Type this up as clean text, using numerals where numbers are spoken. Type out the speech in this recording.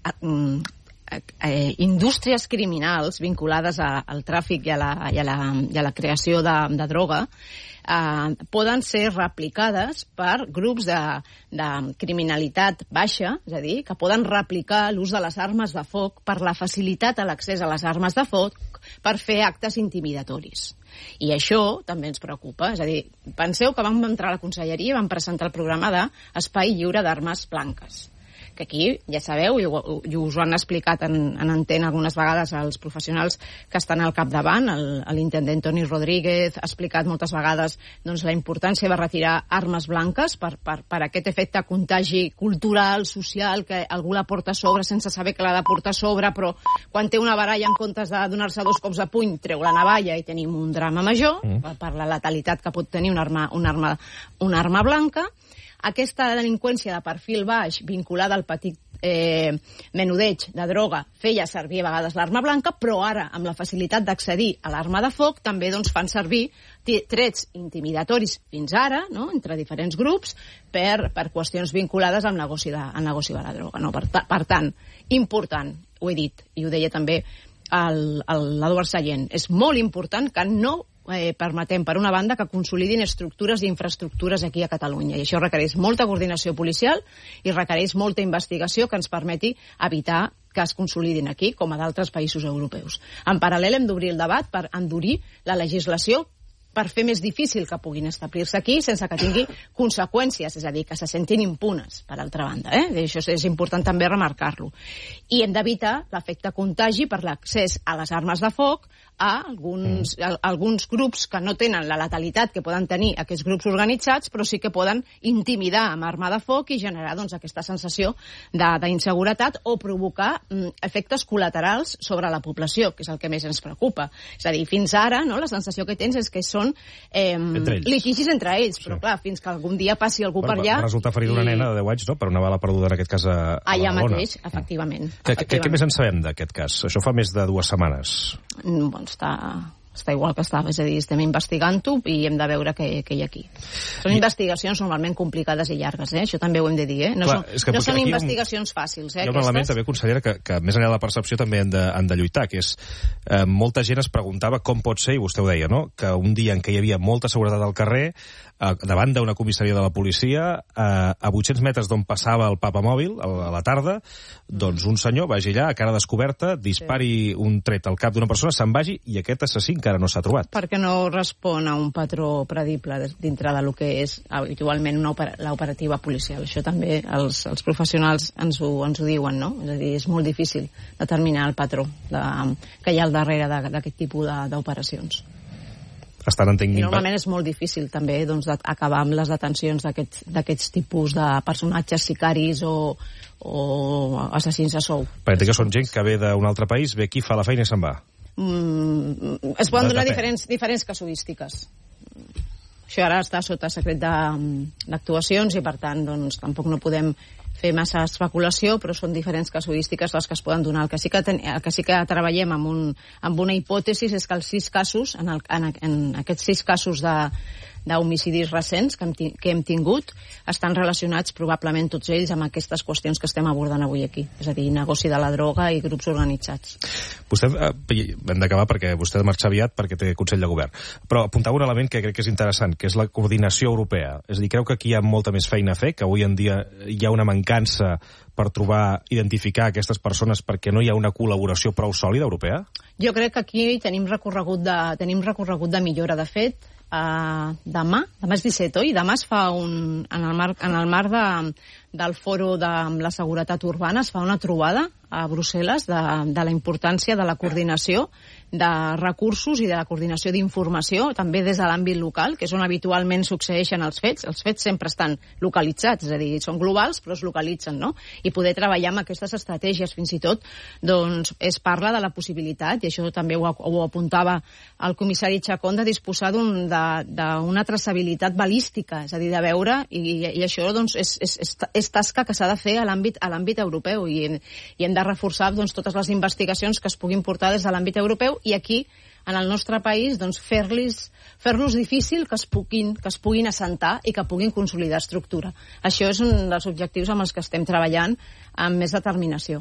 indústries criminals vinculades al tràfic i a la creació de droga poden ser replicades per grups de criminalitat baixa, és a dir, que poden replicar l'ús de les armes de foc per la facilitat a l'accés a les armes de foc per fer actes intimidatoris. I això també ens preocupa. És a dir, penseu que vam entrar a la conselleria i vam presentar el programa d'Espai Lliure d'Armes Blanques, que aquí, ja sabeu, i us ho han explicat en antena algunes vegades els professionals que estan al capdavant, l'intendent Toni Rodríguez ha explicat moltes vegades la importància de retirar armes blanques per aquest efecte contagi cultural, social, que algú la porta a sobre sense saber que l'ha de portar a sobre, però quan té una baralla en comptes de donar-se 2 cops de puny, treu la navalla i tenim un drama major per la letalitat que pot tenir una arma blanca. Aquesta delinqüència de perfil baix vinculada al petit menudeig de droga feia servir a vegades l'arma blanca, però ara, amb la facilitat d'accedir a l'arma de foc, també fan servir trets intimidatoris fins ara, entre diferents grups, per qüestions vinculades al negoci de la droga. Per tant, important, ho he dit, i ho deia també l'Eduard Sallent, és molt important que no permetem, per una banda, que consolidin estructures i infraestructures aquí a Catalunya. I això requereix molta coordinació policial i requereix molta investigació que ens permeti evitar que es consolidin aquí, com a d'altres països europeus. En paral·lel, hem d'obrir el debat per endurir la legislació per fer més difícil que puguin establir-se aquí sense que tingui conseqüències, és a dir, que se sentin impunes, per altra banda. I això és important també remarcar-lo. I hem d'evitar l'efecte contagi per l'accés a les armes de foc a alguns grups que no tenen la letalitat que poden tenir aquests grups organitzats, però sí que poden intimidar amb arma de foc i generar aquesta sensació d'inseguretat o provocar efectes col·laterals sobre la població, que és el que més ens preocupa. És a dir, fins ara la sensació que tens és que són litigis entre ells, però clar, fins que algun dia passi algú per allà... Va resultar ferir una nena de 10 anys, per una bala perduda, en aquest cas, a allà Badalona. mateix, efectivament. Què més en sabem d'aquest cas? Això fa més de 2 setmanes. Està igual que estava, és a dir, estem investigant-ho i hem de veure què hi ha aquí. Són investigacions normalment complicades i llargues, això també ho hem de dir, No són investigacions fàcils, Hi ha un element també, consellera, que més enllà de la percepció també han de lluitar, que és molta gent es preguntava com pot ser, i vostè ho deia, que un dia en què hi havia molta seguretat al carrer, davant d'una comissaria de la policia, a 800 metres d'on passava el papamòbil a la tarda, doncs un senyor vagi allà a cara descoberta, dispari un tret al cap d'una persona, se'n vagi, i aquest assassí encara no s'ha trobat. Perquè no respon a un patró predible dintre del que és habitualment l'operativa policial. Això també els professionals ens ho diuen, És a dir, és molt difícil determinar el patró que hi ha al darrere d'aquest tipus d'operacions. I normalment és molt difícil també acabar amb les detencions d'aquests tipus de personatges sicaris o assassins a sou. Perquè que són gent que ve d'un altre país, ve aquí, fa la feina i se'n va. Es poden donar diferents casuístiques. Això ara està sota secret d'actuacions i per tant tampoc no podem fer massa especulació, però són diferents casuístiques les que es poden donar. El que sí que treballem amb una hipòtesi és que els 6 casos, en aquests 6 casos d'homicidis recents que hem tingut, estan relacionats probablement tots ells amb aquestes qüestions que estem abordant avui aquí, és a dir, negoci de la droga i grups organitzats. Vostè, hem d'acabar perquè vostè ha de marxar aviat perquè té Consell de Govern, però apuntava un element que crec que és interessant, que és la coordinació europea. És a dir, creu que aquí hi ha molta més feina a fer, que avui en dia hi ha una mancança per identificar aquestes persones perquè no hi ha una col·laboració prou sòlida europea? Jo crec que aquí tenim recorregut de millora. De fet, demà és 17, oi? Demà es fa en el marc del foro de la seguretat urbana, es fa una trobada a Brussel·les de la importància de la coordinació de recursos i de la coordinació d'informació, també des de l'àmbit local, que és on habitualment succeeixen els fets. Els fets sempre estan localitzats, és a dir, són globals, però es localitzen, I poder treballar amb aquestes estratègies, fins i tot, es parla de la possibilitat, i això també ho apuntava el comissari Chacón, de disposar d'una traçabilitat balística, és a dir, de veure, i això és tasca que s'ha de fer a l'àmbit europeu, i hem de reforçar totes les investigacions que es puguin portar des de l'àmbit europeu, i aquí, en el nostre país, fer-los difícil que es puguin assentar i que puguin consolidar estructura. Això és un dels objectius amb els que estem treballant amb més determinació.